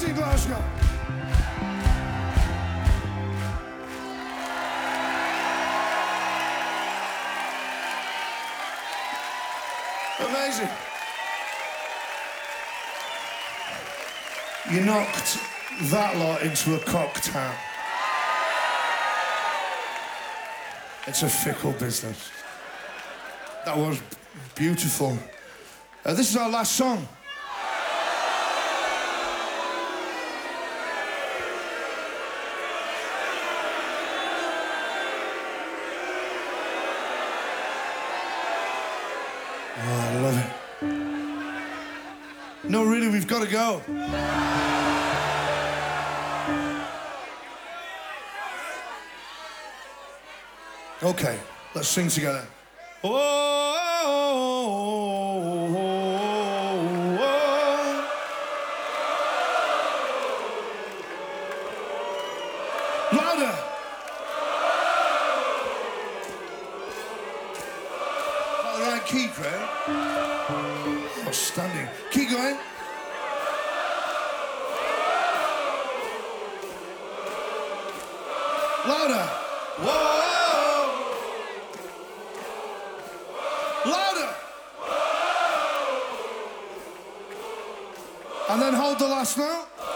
Amazing, Glasgow. Amazing. You knocked that lot into a cocktail. It's a fickle business. That was beautiful. This is our last song. Oh, I love it. No, really, we've got to go. Okay, let's sing together. Oh, oh, oh, oh. Louder. Is that the right key, Craig? Outstanding. Keep going. Louder. Whoa. Louder. And then hold the last note.